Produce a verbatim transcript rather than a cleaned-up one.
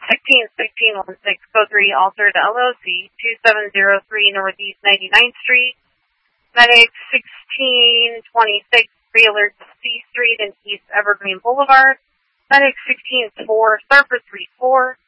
sixteen sixteen one six code three Altered L L C, two seven zero three Northeast ninety-ninth Street. Medic sixteen twenty-six Pre-Alert C Street and East Evergreen Boulevard. Medic sixteen four Surface three four.